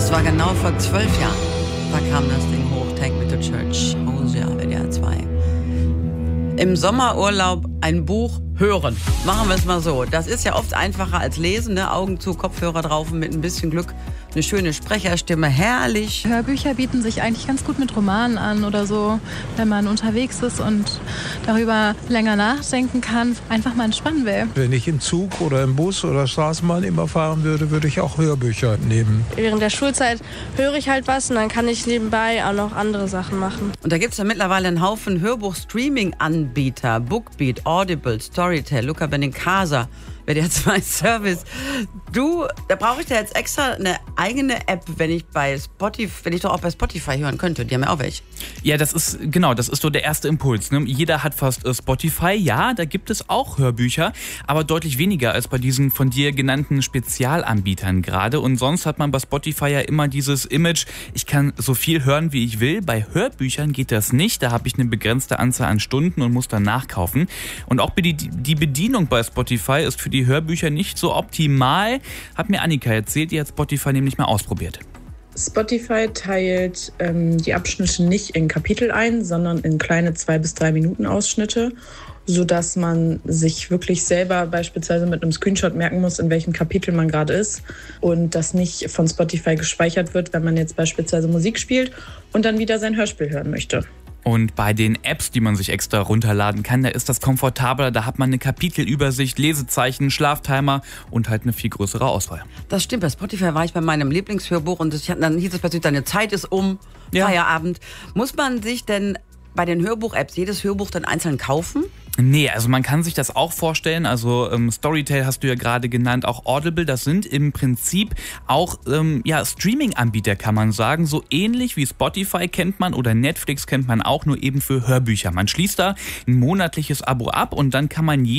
Das war genau vor 12 Jahren. Da kam das Ding hoch, Take Me to Church, Hosea, WDR 2. Im Sommerurlaub ein Buch hören. Machen wir es mal so. Das ist ja oft einfacher als lesen, ne? Augen zu, Kopfhörer drauf und mit ein bisschen Glück eine schöne Sprecherstimme. Herrlich. Hörbücher bieten sich eigentlich ganz gut mit Romanen an oder so, wenn man unterwegs ist und darüber länger nachdenken kann, einfach mal entspannen will. Wenn ich im Zug oder im Bus oder Straßenbahn immer fahren würde, würde ich auch Hörbücher nehmen. Während der Schulzeit höre ich halt was und dann kann ich nebenbei auch noch andere Sachen machen. Und da gibt es ja mittlerweile einen Haufen Hörbuch-Streaming-Anbieter. Bookbeat, Audible, Storytel, Luca Benincasa, WDR 2 Service. Da brauche ich da jetzt extra eine eigene App, wenn ich doch auch bei Spotify hören könnte. Die haben ja auch welche. Ja, das ist so der erste Impuls. Ne? Jeder hat fast Spotify. Ja, da gibt es auch Hörbücher, aber deutlich weniger als bei diesen von dir genannten Spezialanbietern gerade. Und sonst hat man bei Spotify ja immer dieses Image, ich kann so viel hören, wie ich will. Bei Hörbüchern geht das nicht. Da habe ich eine begrenzte Anzahl an Stunden und muss dann nachkaufen. Und auch die Bedienung bei Spotify ist für die Hörbücher nicht so optimal, hat mir Annika erzählt, die hat Spotify nämlich mal ausprobiert. Spotify teilt die Abschnitte nicht in Kapitel ein, sondern in kleine 2 bis 3 Minuten Ausschnitte, sodass man sich wirklich selber beispielsweise mit einem Screenshot merken muss, in welchem Kapitel man gerade ist und das nicht von Spotify gespeichert wird, wenn man jetzt beispielsweise Musik spielt und dann wieder sein Hörspiel hören möchte. Und bei den Apps, die man sich extra runterladen kann, da ist das komfortabler. Da hat man eine Kapitelübersicht, Lesezeichen, Schlaftimer und halt eine viel größere Auswahl. Das stimmt. Bei Spotify war ich bei meinem Lieblingshörbuch und dann hieß es plötzlich, deine Zeit ist um, ja. Feierabend. Muss man sich denn bei den Hörbuch-Apps jedes Hörbuch dann einzeln kaufen? Nee, also man kann sich das auch vorstellen, also Storytel hast du ja gerade genannt, auch Audible, das sind im Prinzip auch Streaming-Anbieter, kann man sagen, so ähnlich wie Spotify kennt man oder Netflix kennt man auch, nur eben für Hörbücher. Man schließt da ein monatliches Abo ab und dann kann man